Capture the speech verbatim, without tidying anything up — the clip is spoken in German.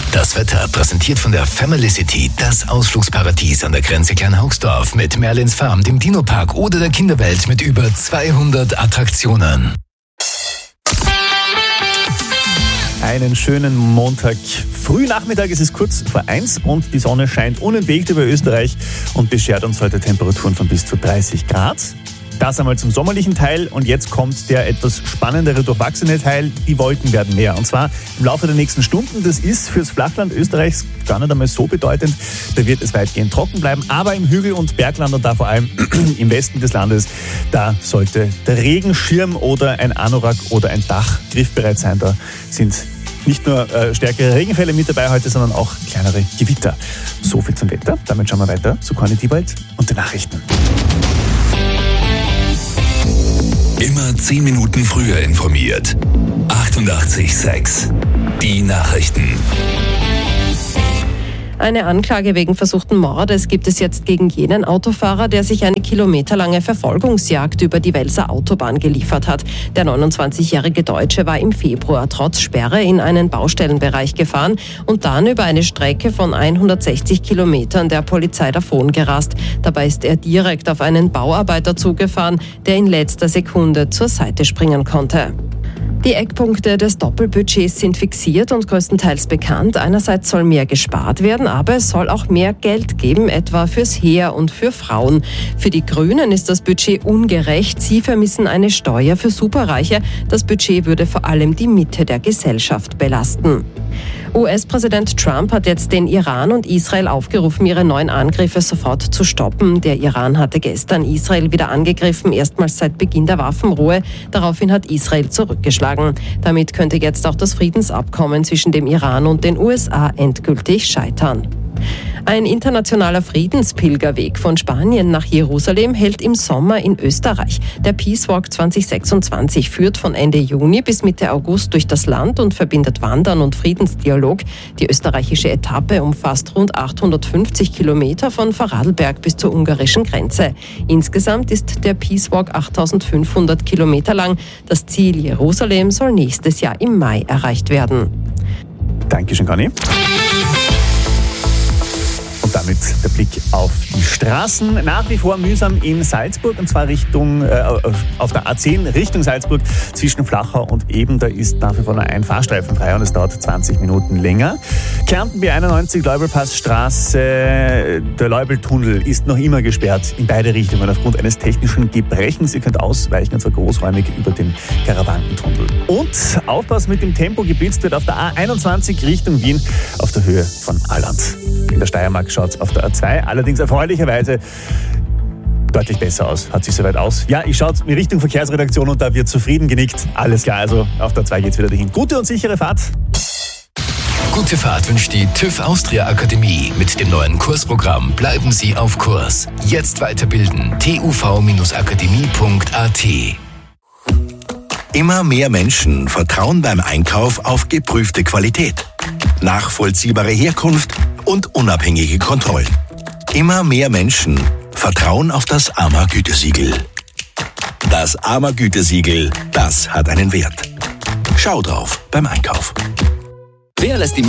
Das Wetter präsentiert von der Family City, das Ausflugsparadies an der Grenze Kleinhaugsdorf mit Merlins Farm, dem Dino-Park oder der Kinderwelt mit über zweihundert Attraktionen. Einen schönen Montag. Frühnachmittag, es ist kurz vor eins und die Sonne scheint unentwegt über Österreich und beschert uns heute Temperaturen von bis zu dreißig Grad. Das einmal zum sommerlichen Teil und jetzt kommt der etwas spannendere, durchwachsene Teil. Die Wolken werden mehr und zwar im Laufe der nächsten Stunden. Das ist fürs Flachland Österreichs gar nicht einmal so bedeutend. Da wird es weitgehend trocken bleiben, aber im Hügel- und Bergland und da vor allem im Westen des Landes, da sollte der Regenschirm oder ein Anorak oder ein Dach griffbereit sein. Da sind nicht nur äh, stärkere Regenfälle mit dabei heute, sondern auch kleinere Gewitter. So viel zum Wetter. Damit schauen wir weiter zu Conny Diebold und den Nachrichten. Immer zehn Minuten früher informiert. achtundachtzig Komma sechs. Die Nachrichten. Eine Anklage wegen versuchten Mordes gibt es jetzt gegen jenen Autofahrer, der sich eine kilometerlange Verfolgungsjagd über die Welser Autobahn geliefert hat. Der neunundzwanzigjährige Deutsche war im Februar trotz Sperre in einen Baustellenbereich gefahren und dann über eine Strecke von hundertsechzig Kilometern der Polizei davongerast. Dabei ist er direkt auf einen Bauarbeiter zugefahren, der in letzter Sekunde zur Seite springen konnte. Die Eckpunkte des Doppelbudgets sind fixiert und größtenteils bekannt. Einerseits soll mehr gespart werden, aber es soll auch mehr Geld geben, etwa fürs Heer und für Frauen. Für die Grünen ist das Budget ungerecht. Sie vermissen eine Steuer für Superreiche. Das Budget würde vor allem die Mitte der Gesellschaft belasten. U S-Präsident Trump hat jetzt den Iran und Israel aufgerufen, ihre neuen Angriffe sofort zu stoppen. Der Iran hatte gestern Israel wieder angegriffen, erstmals seit Beginn der Waffenruhe. Daraufhin hat Israel zurückgeschlagen. Damit könnte jetzt auch das Friedensabkommen zwischen dem Iran und den U S A endgültig scheitern. Ein internationaler Friedenspilgerweg von Spanien nach Jerusalem hält im Sommer in Österreich. Der Peace Walk zwanzig sechsundzwanzig führt von Ende Juni bis Mitte August durch das Land und verbindet Wandern und Friedensdialog. Die österreichische Etappe umfasst rund achthundertfünfzig Kilometer von Vorarlberg bis zur ungarischen Grenze. Insgesamt ist der Peace Walk achttausendfünfhundert Kilometer lang. Das Ziel Jerusalem soll nächstes Jahr im Mai erreicht werden. Dankeschön, Conny. Und damit der Blick auf die Straßen. Nach wie vor mühsam in Salzburg, und zwar Richtung, äh, auf der A zehn Richtung Salzburg zwischen Flachau und Eben. Da ist nach wie vor nur ein Fahrstreifen frei und es dauert zwanzig Minuten länger. Kärnten B einundneunzig, Leubelpassstraße, der Leubeltunnel ist noch immer gesperrt in beide Richtungen aufgrund eines technischen Gebrechens. Ihr könnt ausweichen, und zwar großräumig über den Karawankentunnel. Und Aufpassen mit dem Tempo, geblitzt wird auf der A einundzwanzig Richtung Wien auf der Höhe von Alland. In der Steiermark schaut es auf der A zwei allerdings erfreulicherweise deutlich besser aus. Hat sich soweit aus. Ja, ich schaue in Richtung Verkehrsredaktion und da wird zufrieden genickt. Alles klar, also auf der zwei geht's wieder dahin. Gute und sichere Fahrt. Gute Fahrt wünscht die TÜV Austria Akademie. Mit dem neuen Kursprogramm bleiben Sie auf Kurs. Jetzt weiterbilden. t u v akademie punkt a t. Immer mehr Menschen vertrauen beim Einkauf auf geprüfte Qualität, nachvollziehbare Herkunft und unabhängige Kontrollen. Immer mehr Menschen vertrauen auf das A M A-Gütesiegel. Das A M A-Gütesiegel, das hat einen Wert. Schau drauf beim Einkauf. Wer lässt die